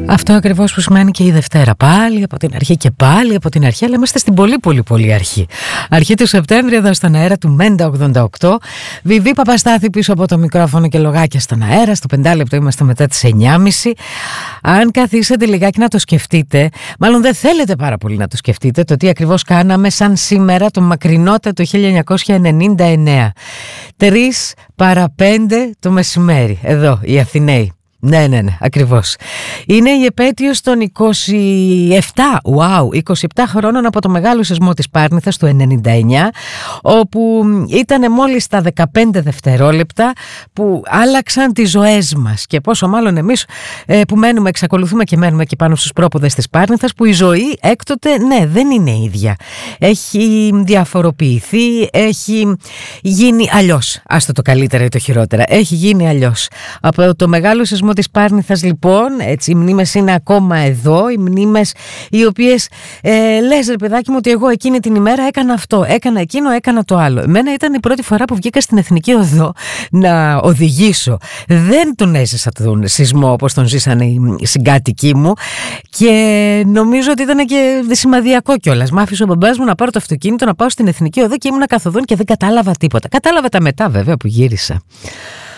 Αυτό ακριβώς που σημαίνει και η Δευτέρα. Πάλι από την αρχή και πάλι από την αρχή, αλλά είμαστε στην πολύ αρχή. Αρχή του Σεπτέμβρη, εδώ στον αέρα του Μέντα 88. Βιβί Παπαστάθη πίσω από το μικρόφωνο και λογάκια στον αέρα. Στο 5 λεπτό είμαστε μετά τις 9.30. Αν καθίσετε λιγάκι να το σκεφτείτε, μάλλον δεν θέλετε πάρα πολύ να το σκεφτείτε, το τι ακριβώς κάναμε σαν σήμερα το μακρινότατο 1999. 3 παρά 5 το μεσημέρι, εδώ οι Αθηναίοι. Ναι, ακριβώς. Είναι η επέτειος των 27 χρόνων από το μεγάλο σεισμό της Πάρνηθας του 99, όπου ήταν μόλις τα 15 δευτερόλεπτα που άλλαξαν τις ζωές μας, και πόσο μάλλον εμείς που εξακολουθούμε και μένουμε εκεί πάνω στους πρόποδες της Πάρνηθας, που η ζωή έκτοτε δεν είναι ίδια. Έχει διαφοροποιηθεί, έχει γίνει αλλιώς. Άστο το καλύτερα ή το χειρότερα. Έχει γίνει αλλιώς. Από το μεγάλο σεισμό της Πάρνηθας, λοιπόν, έτσι, οι μνήμες είναι ακόμα εδώ, οι μνήμες οι οποίες λες, ρε παιδάκι μου, ότι εγώ εκείνη την ημέρα έκανα αυτό, έκανα εκείνο, έκανα το άλλο. Εμένα ήταν η πρώτη φορά που βγήκα στην Εθνική Οδό να οδηγήσω. Δεν τον έζησα τον σεισμό όπως τον ζήσανε οι συγκάτοικοί μου, και νομίζω ότι ήταν και σημαδιακό κιόλας. Μ' άφησε ο μπαμπάς μου να πάρω το αυτοκίνητο, να πάω στην Εθνική Οδό, και ήμουνα καθοδόν και δεν κατάλαβα τίποτα. Κατάλαβα τα μετά, βέβαια, που γύρισα.